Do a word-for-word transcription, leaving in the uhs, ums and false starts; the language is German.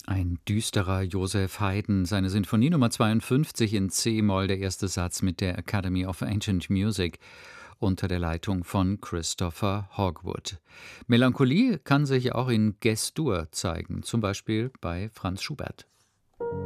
Ein düsterer Joseph Haydn, seine Sinfonie Nummer zweiundfünfzig in C-Moll, der erste Satz mit der Academy of Ancient Music unter der Leitung von Christopher Hogwood. Melancholie kann sich auch in Ges-Dur zeigen, zum Beispiel bei Franz Schubert.